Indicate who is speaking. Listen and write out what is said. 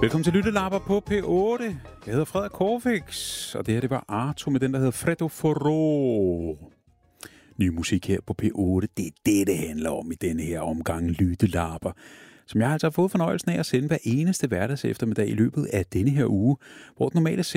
Speaker 1: Velkommen til Lyttelapper på P8. Jeg hedder Frederik Corfix, og det her det var Arto med den, der hedder Freddo Foro. Ny musik her på P8, det er det handler om i denne her omgang Lyttelapper, som jeg altså har fået fornøjelsen af at sende hver eneste hverdags eftermiddag i løbet af denne her uge, hvor den normale